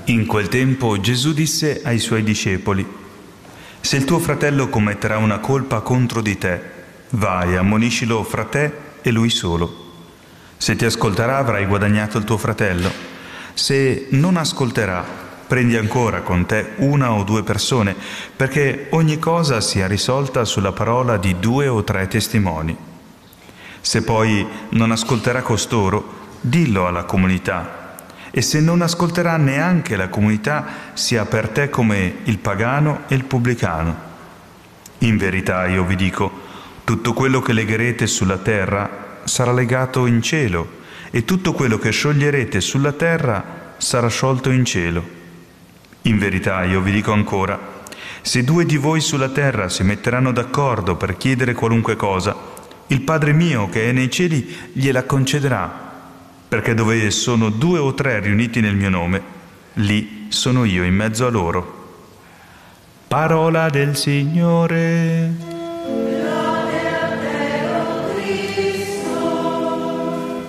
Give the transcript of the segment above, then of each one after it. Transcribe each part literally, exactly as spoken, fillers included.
In quel tempo Gesù disse ai suoi discepoli: «Se il tuo fratello commetterà una colpa contro di te, vai, ammoniscilo fra te e lui solo. Se ti ascolterà avrai guadagnato il tuo fratello. Se non ascolterà, prendi ancora con te una o due persone, perché ogni cosa sia risolta sulla parola di due o tre testimoni. Se poi non ascolterà costoro, dillo alla comunità. E se non ascolterà neanche la comunità, sia per te come il pagano e il pubblicano. In verità io vi dico, tutto quello che legherete sulla terra sarà legato in cielo, e tutto quello che scioglierete sulla terra sarà sciolto in cielo. In verità io vi dico ancora, se due di voi sulla terra si metteranno d'accordo per chiedere qualunque cosa, il Padre mio che è nei cieli gliela concederà. Perché dove sono due o tre riuniti nel mio nome, lì sono io in mezzo a loro». Parola del Signore. Lode a te, o Cristo.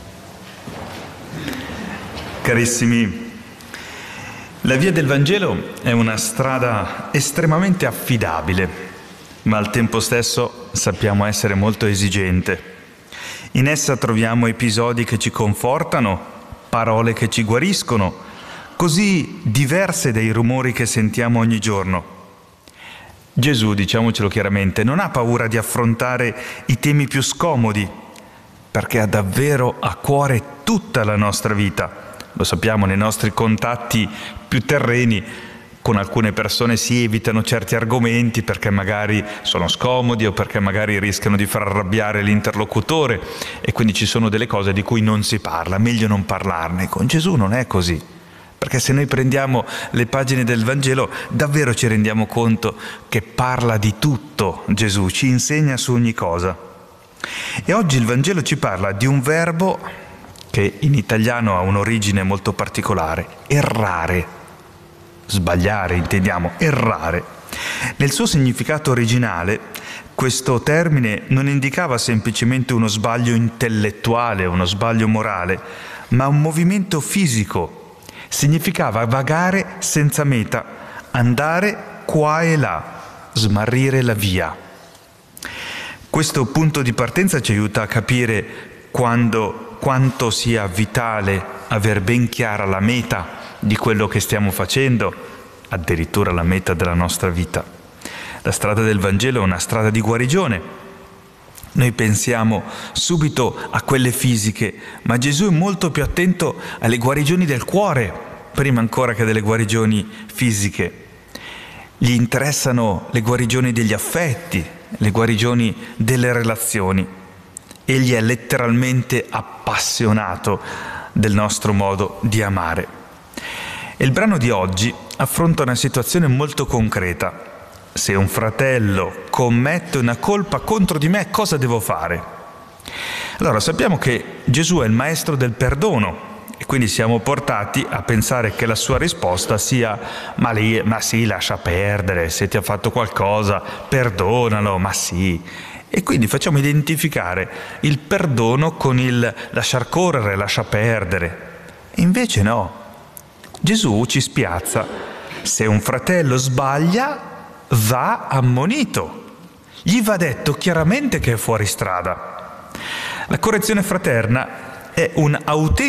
Carissimi, la via del Vangelo è una strada estremamente affidabile, ma al tempo stesso sappiamo essere molto esigente. In essa troviamo episodi che ci confortano, parole che ci guariscono, così diverse dai rumori che sentiamo ogni giorno. Gesù, diciamocelo chiaramente, non ha paura di affrontare i temi più scomodi, perché ha davvero a cuore tutta la nostra vita. Lo sappiamo, nei nostri contatti più terreni, con alcune persone si evitano certi argomenti perché magari sono scomodi o perché magari rischiano di far arrabbiare l'interlocutore, e quindi ci sono delle cose di cui non si parla, meglio non parlarne. Con Gesù non è così, perché se noi prendiamo le pagine del Vangelo davvero ci rendiamo conto che parla di tutto. Gesù ci insegna su ogni cosa. E oggi il Vangelo ci parla di un verbo che in italiano ha un'origine molto particolare: errare. Sbagliare, intendiamo, errare. Nel suo significato originale, questo termine non indicava semplicemente uno sbaglio intellettuale, uno sbaglio morale, ma un movimento fisico. Significava vagare senza meta, andare qua e là, smarrire la via. Questo punto di partenza ci aiuta a capire quando, quanto sia vitale aver ben chiara la meta di quello che stiamo facendo, addirittura la meta della nostra vita. La strada del Vangelo è una strada di guarigione. Noi pensiamo subito a quelle fisiche, ma Gesù è molto più attento alle guarigioni del cuore, prima ancora che delle guarigioni fisiche. Gli interessano le guarigioni degli affetti, le guarigioni delle relazioni. Egli è letteralmente appassionato del nostro modo di amare. E il brano di oggi affronta una situazione molto concreta. Se un fratello commette una colpa contro di me, cosa devo fare? Allora, sappiamo che Gesù è il maestro del perdono, e quindi siamo portati a pensare che la sua risposta sia ma, lì, ma sì, lascia perdere, se ti ha fatto qualcosa, perdonalo, ma sì. E quindi facciamo identificare il perdono con il lasciar correre, lascia perdere. E invece no. Gesù ci spiazza: se un fratello sbaglia, va ammonito. Gli va detto chiaramente che è fuori strada. La correzione fraterna è un autentico